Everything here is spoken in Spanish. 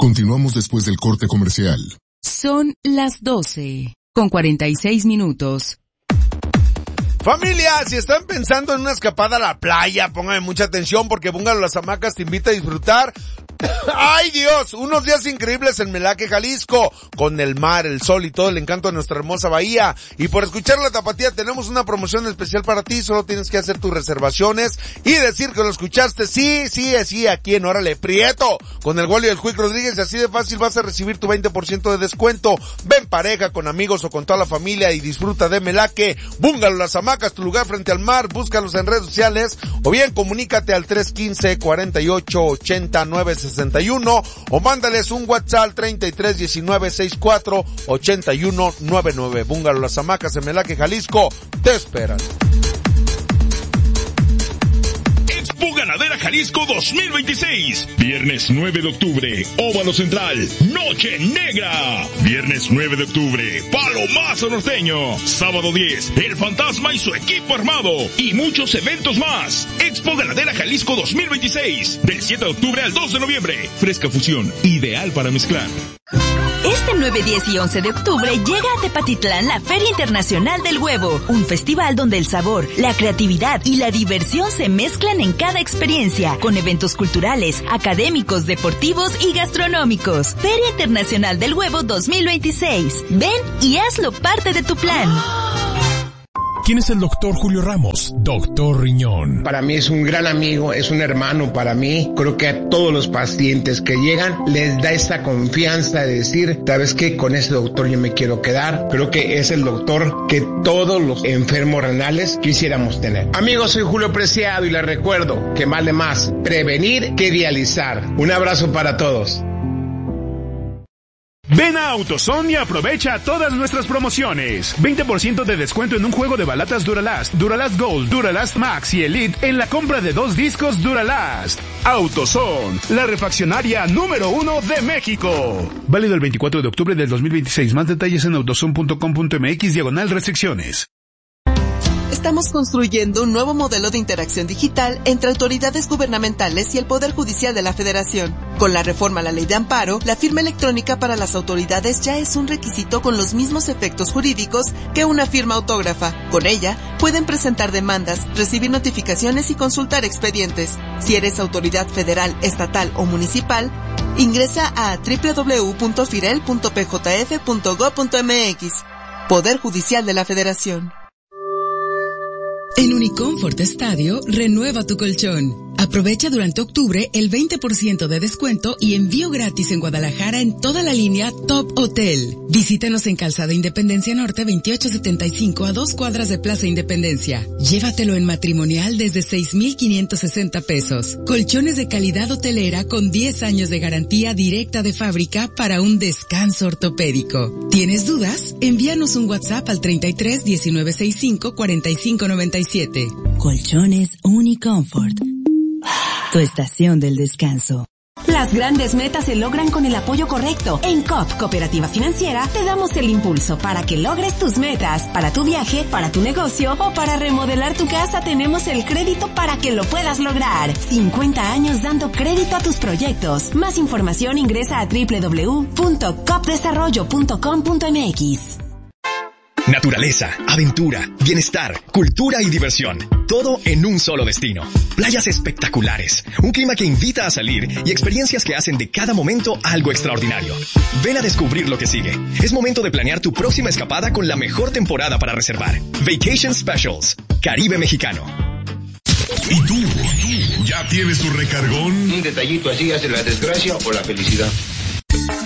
Continuamos después del corte comercial. Son las 12:46. Familia, si están pensando en una escapada a la playa, pónganme mucha atención porque Bungalow Las Hamacas te invita a disfrutar. ¡Ay Dios! Unos días increíbles en Melaque, Jalisco, con el mar, el sol y todo el encanto de nuestra hermosa bahía. Y por escuchar la Tapatía tenemos una promoción especial para ti. Solo tienes que hacer tus reservaciones y decir que lo escuchaste. Sí, aquí en Órale Prieto, con el Wally y el Quick Rodríguez, y así de fácil vas a recibir tu 20% de descuento. Ven pareja, con amigos o con toda la familia y disfruta de Melaque. Bungalow Las Hamacas, tu lugar frente al mar. Búscalos en redes sociales o bien comunícate al 315-4880-961 o mándales un WhatsApp 3319648199. Bungalow Las Hamacas en Melaque, Jalisco, te esperan. Expo Ganadera Jalisco 2026. Viernes 9 de octubre, Óvalo Central, Noche Negra. Viernes 9 de octubre, Palomazo Norteño. Sábado 10, El Fantasma y su equipo armado. Y muchos eventos más. Expo Ganadera Jalisco 2026. Del 7 de octubre al 2 de noviembre. Fresca fusión, ideal para mezclar. Este 9, 10 y 11 de octubre llega a Tepatitlán la Feria Internacional del Huevo, un festival donde el sabor, la creatividad y la diversión se mezclan en cada experiencia, con eventos culturales, académicos, deportivos y gastronómicos. Feria Internacional del Huevo 2026. Ven y hazlo parte de tu plan. ¿Quién es el doctor Julio Ramos? Doctor Riñón. Para mí es un gran amigo, es un hermano para mí. Creo que a todos los pacientes que llegan les da esta confianza de decir, ¿sabes qué? Con ese doctor yo me quiero quedar. Creo que es el doctor que todos los enfermos renales quisiéramos tener. Amigos, soy Julio Preciado y les recuerdo que vale más prevenir que dializar. Un abrazo para todos. Ven a AutoZone y aprovecha todas nuestras promociones. 20% de descuento en un juego de balatas Duralast, Duralast Gold, Duralast Max y Elite en la compra de 2 discos Duralast. AutoZone, la refaccionaria número 1 de México. Válido el 24 de octubre del 2026. Más detalles en autozone.com.mx/restricciones. Estamos construyendo un nuevo modelo de interacción digital entre autoridades gubernamentales y el Poder Judicial de la Federación. Con la reforma a la Ley de Amparo, la firma electrónica para las autoridades ya es un requisito con los mismos efectos jurídicos que una firma autógrafa. Con ella, pueden presentar demandas, recibir notificaciones y consultar expedientes. Si eres autoridad federal, estatal o municipal, ingresa a www.firel.pjf.gov.mx. Poder Judicial de la Federación. En Unicomfort Estadio, renueva tu colchón. Aprovecha durante octubre el 20% de descuento y envío gratis en Guadalajara en toda la línea Top Hotel. Visítanos en Calzada Independencia Norte 2875 a 2 cuadras de Plaza Independencia. Llévatelo en matrimonial desde 6,560 pesos. Colchones de calidad hotelera con 10 años de garantía directa de fábrica para un descanso ortopédico. ¿Tienes dudas? Envíanos un WhatsApp al 33 1965 45 97. Colchones Unicomfort. Tu estación del descanso. Las grandes metas se logran con el apoyo correcto. En COP, Cooperativa Financiera, te damos el impulso para que logres tus metas. Para tu viaje, para tu negocio o para remodelar tu casa, tenemos el crédito para que lo puedas lograr. 50 años dando crédito a tus proyectos. Más información ingresa a www.copdesarrollo.com.mx. Naturaleza, aventura, bienestar, cultura y diversión. Todo en un solo destino. Playas espectaculares, un clima que invita a salir y experiencias que hacen de cada momento algo extraordinario. Ven a descubrir lo que sigue. Es momento de planear tu próxima escapada con la mejor temporada para reservar. Vacation Specials, Caribe Mexicano. ¿Y tú? ¿Ya tienes tu recargón? Un detallito así hace la desgracia o la felicidad.